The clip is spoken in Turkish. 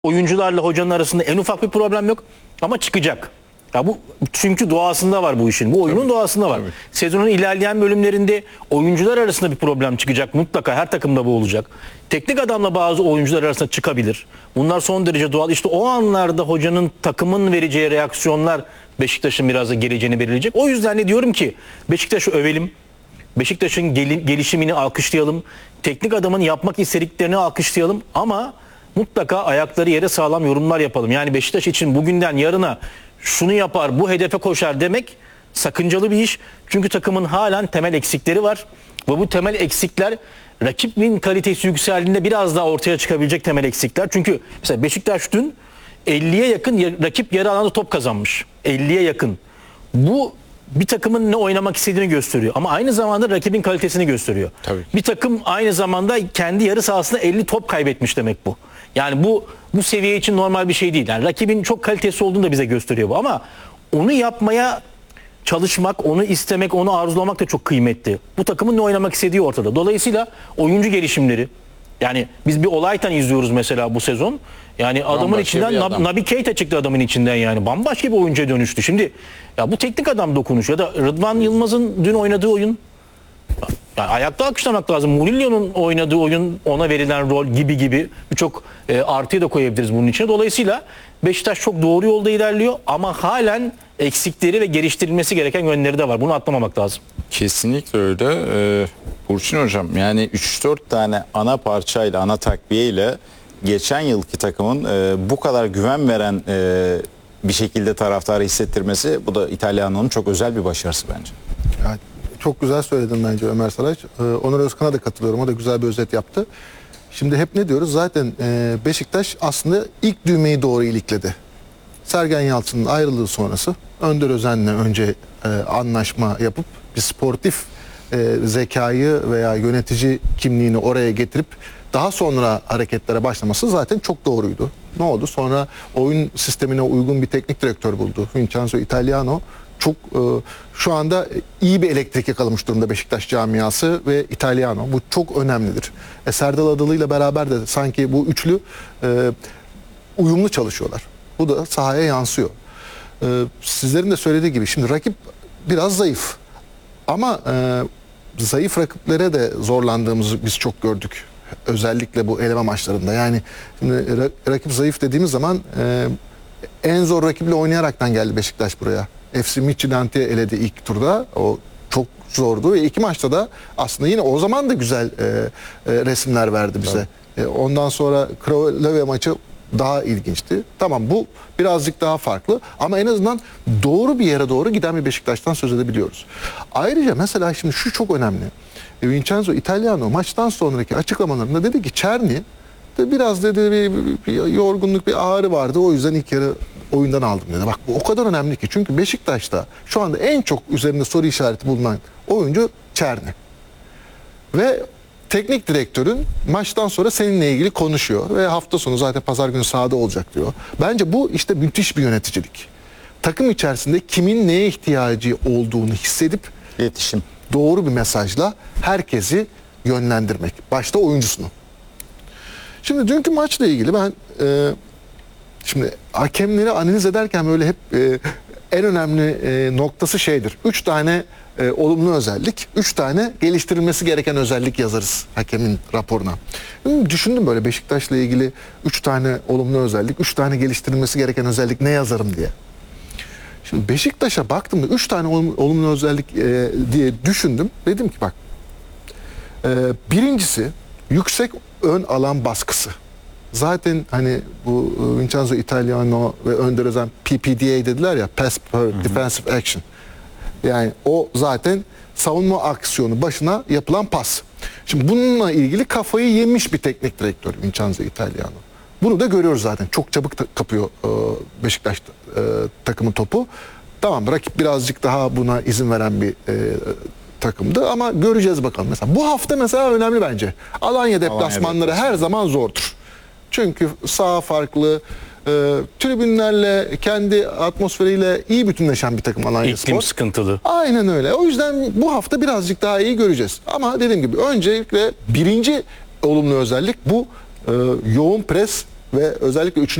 Oyuncularla hocanın arasında en ufak bir problem yok ama çıkacak. Ya bu çünkü doğasında var bu işin. Bu oyunun doğasında var. Tabii. Sezonun ilerleyen bölümlerinde oyuncular arasında bir problem çıkacak. Mutlaka her takımda bu olacak. Teknik adamla bazı oyuncular arasında çıkabilir. Bunlar son derece doğal. İşte o anlarda hocanın, takımın vereceği reaksiyonlar Beşiktaş'ın biraz da geleceğini belirleyecek. O yüzden de diyorum ki Beşiktaş'ı övelim. Beşiktaş'ın gelişimini alkışlayalım. Teknik adamın yapmak istediklerini alkışlayalım ama mutlaka ayakları yere sağlam yorumlar yapalım. Yani Beşiktaş için bugünden yarına şunu yapar, bu hedefe koşar demek sakıncalı bir iş. Çünkü takımın halen temel eksikleri var. Ve bu temel eksikler rakibin kalitesi yükseldiğinde biraz daha ortaya çıkabilecek temel eksikler. Çünkü mesela Beşiktaş dün 50'ye yakın rakip yarı alanda top kazanmış. 50'ye yakın. Bu bir takımın ne oynamak istediğini gösteriyor. Ama aynı zamanda rakibin kalitesini gösteriyor. Tabii. Bir takım aynı zamanda kendi yarı sahasında 50 top kaybetmiş demek bu. Yani bu seviye için normal bir şey değil. Yani rakibin çok kalitesi olduğunu da bize gösteriyor bu. Ama onu yapmaya çalışmak, onu istemek, onu arzulamak da çok kıymetli. Bu takımın ne oynamak istediği ortada. Dolayısıyla oyuncu gelişimleri, yani biz bir Olaytan izliyoruz mesela bu sezon. Yani adamın Bambaşka içinden bir adam. Naby Keita çıktı adamın içinden yani. Bambaşka bir oyuncuya dönüştü. Şimdi ya bu teknik adam dokunuş ya da Rıdvan Yılmaz'ın dün oynadığı oyun, yani ayakta alkışlamak lazım. Mourinho'nun oynadığı oyun, ona verilen rol gibi birçok artıyı da koyabiliriz bunun içine. Dolayısıyla Beşiktaş çok doğru yolda ilerliyor ama halen eksikleri ve geliştirilmesi gereken yönleri de var. Bunu atlamamak lazım. Kesinlikle öyle. Burçin Hocam, yani 3-4 tane ana parçayla, ana takviyeyle geçen yılki takımın bu kadar güven veren bir şekilde taraftarı hissettirmesi, bu da İtalyana'nın çok özel bir başarısı bence. Yani çok güzel söyledin bence Ömer Saraç. Onur Özkan'a da katılıyorum. O da güzel bir özet yaptı. Şimdi hep ne diyoruz? Zaten Beşiktaş aslında ilk düğmeyi doğru ilikledi. Sergen Yalçın'ın ayrılığı sonrası Önder Özen'le önce anlaşma yapıp bir sportif zekayı veya yönetici kimliğini oraya getirip daha sonra hareketlere başlaması zaten çok doğruydu. Ne oldu? Sonra oyun sistemine uygun bir teknik direktör buldu. Vincenzo Italiano. Çok şu anda iyi bir elektrik yakalamış durumda Beşiktaş camiası ve Italiano. Bu çok önemlidir. Serdal Adalı ile beraber de sanki bu üçlü uyumlu çalışıyorlar. Bu da sahaya yansıyor. Sizlerin de söylediği gibi şimdi rakip biraz zayıf. Ama zayıf rakiplere de zorlandığımızı biz çok gördük. Özellikle bu eleme maçlarında. Yani şimdi rakip zayıf dediğimiz zaman en zor rakiple oynayaraktan geldi Beşiktaş buraya. FC Midtjylland'i eledi ilk turda. O çok zordu ve iki maçta da aslında yine o zaman da güzel resimler verdi bize. Ondan sonra Crowley maçı daha ilginçti. Tamam, bu birazcık daha farklı ama en azından doğru bir yere doğru giden bir Beşiktaş'tan söz edebiliyoruz. Ayrıca mesela şimdi şu çok önemli. Vincenzo Italiano maçtan sonraki açıklamalarında dedi ki Czerny biraz dedi bir yorgunluk, bir ağrı vardı. O yüzden ilk yarı oyundan aldım dedi. Bak bu o kadar önemli ki. Çünkü Beşiktaş'ta şu anda en çok üzerinde soru işareti bulunan oyuncu Czerny. Ve teknik direktörün maçtan sonra seninle ilgili konuşuyor. Ve hafta sonu zaten pazar günü sahada olacak diyor. Bence bu işte müthiş bir yöneticilik. Takım içerisinde kimin neye ihtiyacı olduğunu hissedip İletişim. doğru bir mesajla herkesi yönlendirmek. Başta oyuncusunu. Şimdi dünkü maçla ilgili ben şimdi hakemleri analiz ederken böyle hep en önemli noktası şeydir. 3 tane olumlu özellik, 3 tane geliştirilmesi gereken özellik yazarız hakemin raporuna. Düşündüm böyle Beşiktaş'la ilgili 3 tane olumlu özellik, 3 tane geliştirilmesi gereken özellik ne yazarım diye. Şimdi Beşiktaş'a baktığımda 3 tane olumlu özellik diye düşündüm. Dedim ki bak, birincisi yüksek ön alan baskısı. Zaten hani bu Vincenzo Italiano ve Önder Özen PPDA dediler ya, Pass Per Defensive Action. Yani o zaten savunma aksiyonu başına yapılan pas. Şimdi bununla ilgili kafayı yemiş bir teknik direktör Vincenzo Italiano. Bunu da görüyoruz zaten. Çok çabuk kapıyor Beşiktaş takımın topu. Tamam, rakip birazcık daha buna izin veren bir takımdı ama göreceğiz bakalım. Mesela bu hafta mesela önemli bence. Alanya deplasmanları her zaman zordur. Çünkü saha farklı, tribünlerle, kendi atmosferiyle iyi bütünleşen bir takım Alanyaspor. İklim sıkıntılı. Aynen öyle. O yüzden bu hafta birazcık daha iyi göreceğiz. Ama dediğim gibi öncelikle birinci olumlu özellik bu yoğun pres ve özellikle 3.